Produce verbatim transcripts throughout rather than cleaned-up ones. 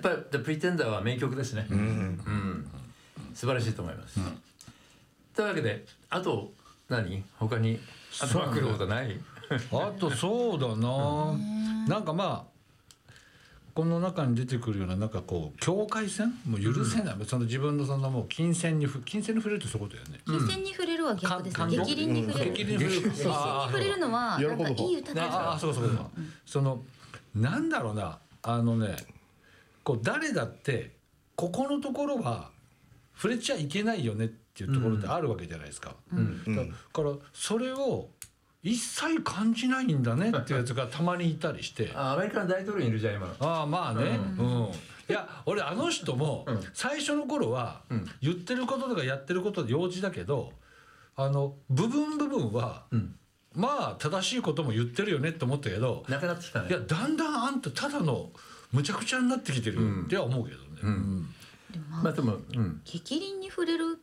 ぱり The Pretender は名曲ですね、うんうん、素晴らしいと思います、うん、というわけであと何他にあとは来ることないあとそうだななんかまあこの中に出てくるようななんかこう境界線もう許せない、うん、その自分のそのもう金銭に金銭に触れるってそういうことだよね。 金銭に触れるは逆ですね。激鱗に触れる。激鱗に触れるのはなんかいい歌だな。ああそうそうそう、うん、そのなんだろうなあのねこう誰だってここのところは触れちゃいけないよねっていうところってあるわけじゃないですか。うんうん、だからそれを一切感じないんだねっていうやつがたまにいたりしてあアメリカの大統領いるじゃん今の。 ああまあね、うんうん、いや俺あの人も最初の頃は言ってることとかやってることで幼稚だけどあの部分部分は、うん、まあ正しいことも言ってるよねって思ったけどなくなってきたね。 いやだんだんあんたただのむちゃくちゃになってきてるよっては思うけどね、うんうんでまあまあ、でも、うん、激鱗に触れるって、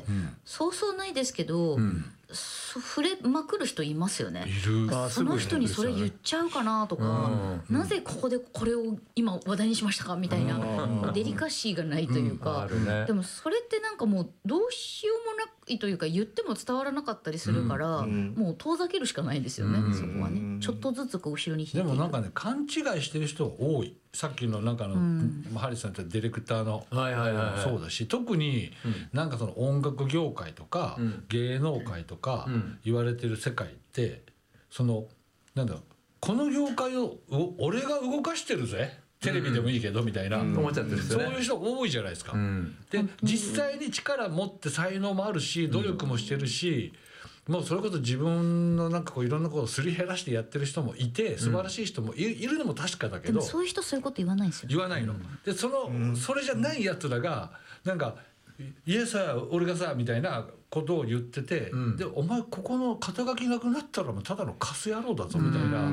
うん、そうそうないですけど、うん、触れまくる人いますよね。 いる。 その人にそれ言っちゃうかなとか、うん、なぜここでこれを今話題にしましたかみたいなデリカシーがないというか、うんね、でもそれってなんかもうどうしようもないというか言っても伝わらなかったりするから、うん、もう遠ざけるしかないんですよね、うん、そこはねちょっとずつこう後ろに引いていく。 でもなんかね勘違いしてる人が多い。さっきのなんかの、うん、ハリスさんってディレクターの、はいはいはいはい、そうだし特になんかその音楽業界とか、うん、芸能界とか言われてる世界ってそのなんだろうこの業界を俺が動かしてるぜテレビでもいいけどみたいな、うん、思っちゃってるんですよね。そういう人多いじゃないですか、うん、で実際に力持って才能もあるし努力もしてるし、うん、もうそれこそ自分のなんかこういろんなことをすり減らしてやってる人もいて素晴らしい人も い, いるのも確かだけど、でもそういう人そういうこと言わないんですよ。 言わないの、うん、でその、うん、それじゃないやつらがなんかいやさ俺がさみたいなことを言ってて、うん、でお前ここの肩書きなくなったらただのカス野郎だぞみたいな、うん、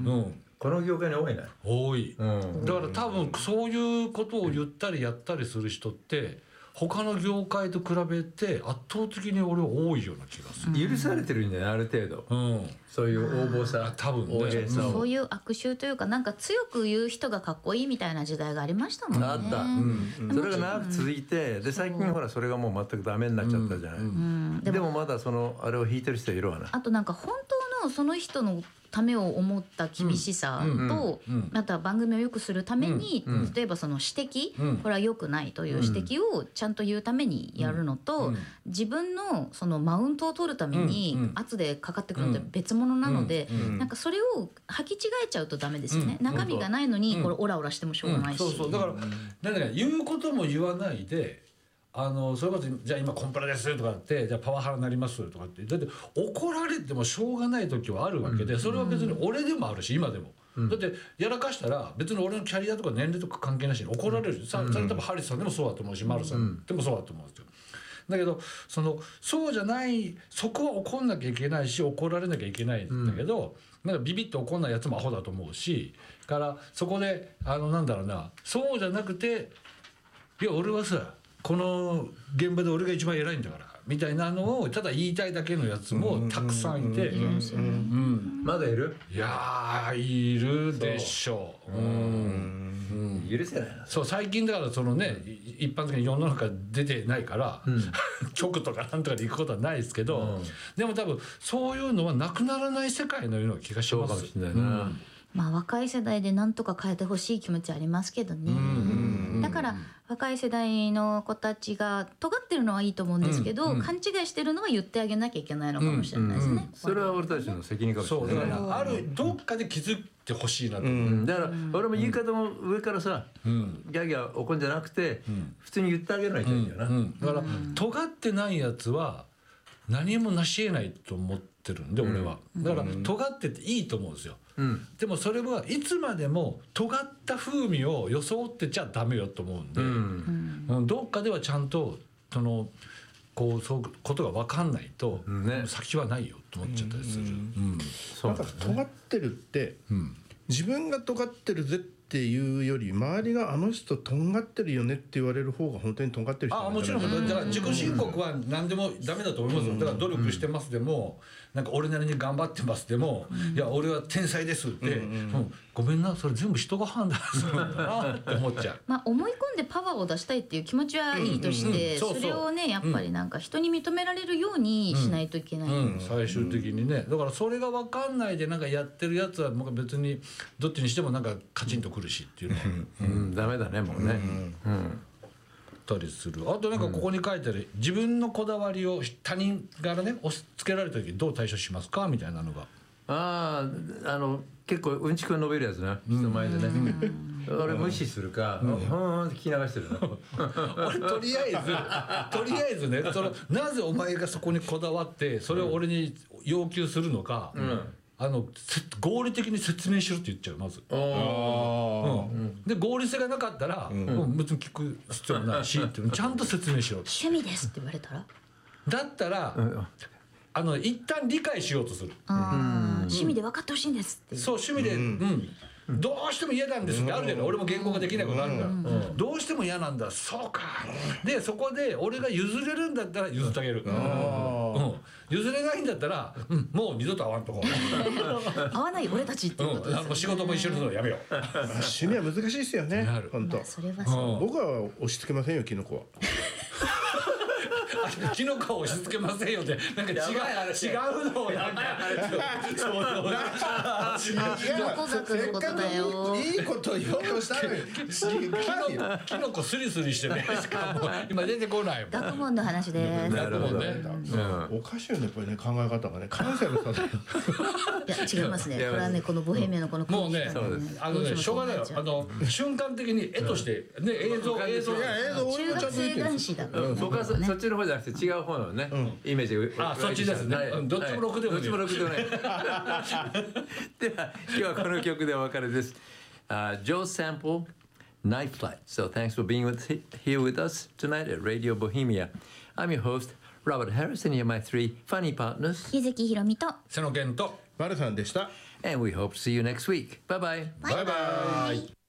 うん、 この業界に多いね。 多い、うん、だから多分そういうことを言ったりやったりする人って他の業界と比べて圧倒的に俺は多いような気がする。 許されてるんじゃないある程度、うん、そういう横暴さ多分ね、 そういう悪臭というかなんか強く言う人がかっこいいみたいな時代がありましたもんね。 あった、うん、それが長く続いてで最近ほらそれがもう全くダメになっちゃったじゃない、うんうん、でも、でもまだそのあれを引いてる人いるわな。 あとなんか本当のその人のためを思った厳しさと、うんうん、また番組を良くするために、うんうん、例えばその指摘、うん、これは良くないという指摘をちゃんと言うためにやるのと、うん、自分のそのマウントを取るために圧でかかってくるのって別物なので、うんうん、なんかそれを履き違えちゃうとダメですよね、うん、中身がないのにこれオラオラしてもしょうがないし、 うんうん、そうそうだからなんだか言うことも言わないであのそれこそじゃあ今コンプラですとかってじゃあパワハラになりますとかってだって怒られてもしょうがない時はあるわけで、うん、それは別に俺でもあるし今でも、うん、だってやらかしたら別に俺のキャリアとか年齢とか関係なしに怒られる、うん、さ、うん、それ多分ハリスさんでもそうだと思うし、うん、マルさんでもそうだと思うんですよ。だけどそのそうじゃないそこは怒んなきゃいけないし怒られなきゃいけないんだけど、うん、なんかビビッと怒んないやつもアホだと思うしからそこであのなんだろうなそうじゃなくていや俺はさこの現場で俺が一番偉いんだからみたいなのをただ言いたいだけのやつもたくさんいて、 まだいる？ いやいるでしょう。うんうん、許せないな。 そう最近だからそのね一般的に世の中出てないから、うん、局とかなんとかで行くことはないですけど、うん、でも多分そういうのはなくならない世界のような気がします。そうかもしれないな。うんまあ、若い世代でなんとか変えてほしい気持ちありますけどね。だから若い世代の子たちが尖ってるのはいいと思うんですけど、うんうん、勘違いしてるのは言ってあげなきゃいけないのかもしれないですね、うんうん、 それは俺たちの責任かもしれない。そうだからあるどっかで気づいてほしいなと、うん、 だから俺も言い方も上からさ、うん、ギャーギャー怒んじゃなくて、うん、普通に言ってあげないといいんだよな、うんうん、 だから尖ってないやつは何も成し得ないと思ってるんで俺は、だから尖ってていいと思うんですよ、うん、でもそれはいつまでも尖った風味を装ってちゃダメよと思うんで、うんうん、どっかではちゃんとそのこうそういうことが分かんないと、ね、先はないよと思っちゃったりする、うんうん、 そうだね、だから尖ってるって、うん、自分が尖ってるぜっっていうより周りがあの人とんがってるよねって言われる方が本当にとんがってる人あもちろんだから自己申告は何でもダメだと思いますよ。だから努力してますでも、なんか俺なりに頑張ってますでも、いや俺は天才ですって、うんごめんなそれ全部人が判断するんだなって思っちゃう。 まあ思い込んでパワーを出したいっていう気持ちはいいとして、それをねやっぱりなんか人に認められるようにしないといけない、 うん、最終的にね。だからそれが分かんないでなんかやってるやつはもう別にどっちにしてもなんかカチンとくるしっていうね、 うん、ダメだねもうね。うん。 たりする。あとなんかここに書いてある、自分のこだわりを他人からね押し付けられた時どう対処しますかみたいなのが。 ああ、あの結構うんちく伸びるやつね、人前でね。俺無視するか、うんうんって聞き流してるの。 俺とりあえずとりあえずね、そのなぜお前がそこにこだわってそれを俺に要求するのか、あの合理的に説明しろって言っちゃうまず。で合理性がなかったら、もう別に聞く必要ないしっていうのちゃんと説明しろ。 趣味ですって言われたらだったら、あの一旦理解しようとする。 趣味で分かってほしいんですって。 そう趣味で、うんどうしても嫌なんですってあるじゃない。俺も言語ができないことあるから、どうしても嫌なんだ。そうか。でそこで俺が譲れるんだったら譲ってあげる。譲れないんだったら、もう二度と会わんとこ合わない俺たちっていうことですよね。 仕事も一緒にするのやめよう。 趣味は難しいですよね本当。 それはそう。 僕は押し付けませんよキノコは。 キノコを押し付けませんよってなんか違う違うのをなんかキノコ学のことだよ。 いいこと言おうとしたのにキノコスリスリしてねしかも今出てこないもん。 学問の話です。 学問ね。 おかしいよねやっぱりね考え方がね感性の差だよ。 いや違いますね。これはねこのボヘミアのこのもうねあのねしょうがないよ。あの瞬間的に絵としてね映像映像いや映像中学生男子だった。 僕はそっちの方じゃなくて違う方のねイメージが。あそっちですね。どっちもろくでもどっちもろくでもない。では今日はこの曲でお別れです。Joe Sample Night Flight. So thanks for being with here with us tonight at Radio Bohemia. I'm your host Robert Harris and here are my three funny partners. 柚木ひろみと瀬野健とマルさんでした。 And we hope to see you next week. Bye bye. Bye bye.